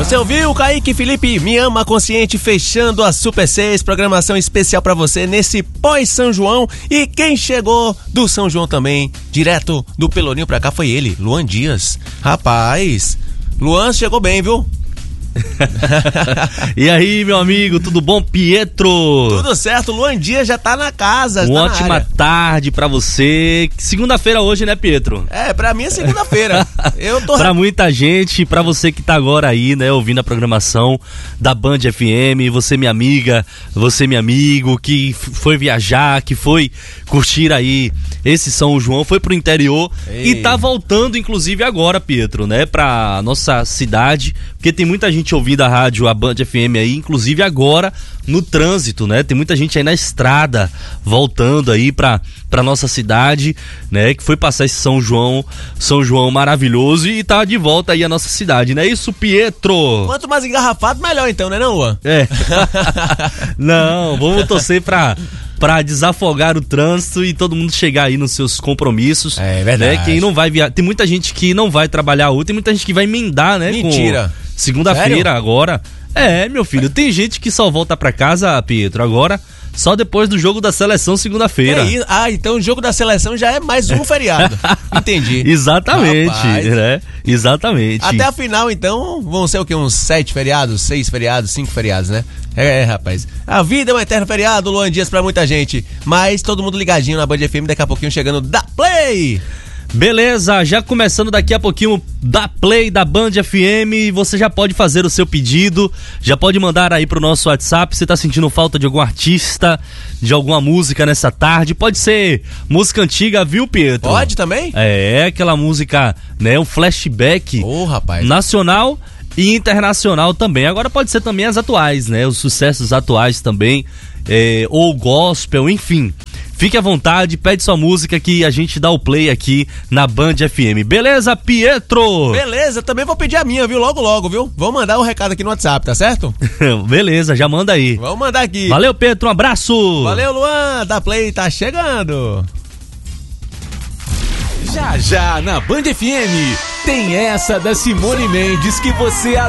Você ouviu, Kaique Felipe, Me Ama Consciente, fechando a Super 6, programação especial pra você nesse pós-São João. E quem chegou do São João também, direto do Pelourinho pra cá, foi ele, Luan Dias. Rapaz, Luan chegou bem, viu? E aí, meu amigo, tudo bom, Pietro? Tudo certo, Luan Dias já tá na casa. Uma tá ótima tarde pra você. Segunda-feira hoje, né, Pietro? É, pra mim é segunda-feira. Pra muita gente, pra você que tá agora aí, né, ouvindo a programação da Band FM, você minha amiga, você meu amigo, que foi viajar, que foi curtir aí esse São João, foi pro interior. Ei. E tá voltando, inclusive, agora, Pietro, né, pra nossa cidade, porque tem muita gente ouvindo a rádio, a Band FM aí, inclusive agora no trânsito, né? Tem muita gente aí na estrada, voltando aí pra nossa cidade, né? Que foi passar esse São João maravilhoso e tá de volta aí a nossa cidade, não é isso, Pietro? Quanto mais engarrafado, melhor então, né não, Luan? É. Não, vamos torcer pra desafogar o trânsito e todo mundo chegar aí nos seus compromissos. É verdade. Né? Quem não vai tem muita gente que não vai trabalhar hoje, tem muita gente que vai emendar, né? Mentira. Segunda-feira agora. É, meu filho, tem gente que só volta pra casa, Pietro, agora só depois do jogo da seleção segunda-feira. Então o jogo da seleção já é mais um feriado. Entendi. Exatamente, Rapaz. né? Exatamente. Até a final, então, vão ser o quê? Uns 7 feriados, 6 feriados, 5 feriados, né? É, rapaz. A vida é um eterno feriado, Luan Dias, pra muita gente. Mas todo mundo ligadinho na Band FM, daqui a pouquinho chegando da Play. Beleza, já começando daqui a pouquinho da Play da Band FM, você já pode fazer o seu pedido, já pode mandar aí pro nosso WhatsApp, você tá sentindo falta de algum artista, de alguma música nessa tarde, pode ser música antiga, viu, Pietro? Pode também? É, aquela música, né, um flashback rapaz. nacional e internacional também, agora pode ser também as atuais, né, os sucessos atuais também, ou gospel, enfim. Fique à vontade, pede sua música que a gente dá o play aqui na Band FM. Beleza, Pietro? Beleza, também vou pedir a minha, viu? Logo, viu? Vou mandar um recado aqui no WhatsApp, tá certo? Beleza, já manda aí. Vamos mandar aqui. Valeu, Pietro, um abraço. Valeu, Luan, da Play tá chegando. Já na Band FM tem essa da Simone Mendes que você